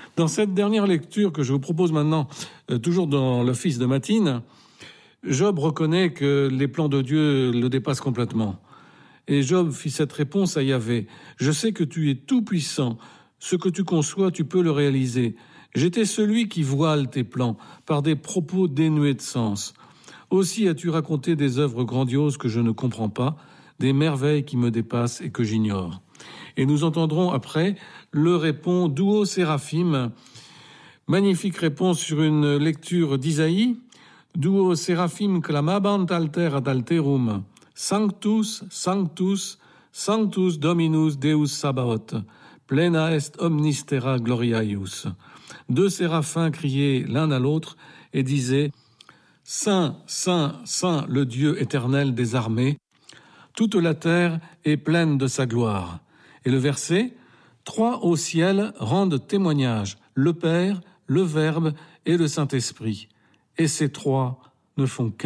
Dans cette dernière lecture que je vous propose maintenant, toujours dans l'office de Matine, Job reconnaît que les plans de Dieu le dépassent complètement. Et Job fit cette réponse à Yahvé. « Je sais que tu es tout-puissant. Ce que tu conçois, tu peux le réaliser. J'étais celui qui voile tes plans par des propos dénués de sens. Aussi as-tu raconté des œuvres grandioses que je ne comprends pas, des merveilles qui me dépassent et que j'ignore. » Et nous entendrons après le répond Duo Séraphim. Magnifique réponse sur une lecture d'Isaïe. Duo Séraphim clamabant alter ad alterum. Sanctus, Sanctus, Sanctus Dominus Deus Sabaoth. Plena est omnis terra gloria eius. Deux séraphins criaient l'un à l'autre et disaient « Saint, Saint, Saint, le Dieu éternel des armées. Toute la terre est pleine de sa gloire. » Et le verset « Trois au ciel rendent témoignage, le Père, le Verbe et le Saint-Esprit. Et ces trois ne font qu'un. »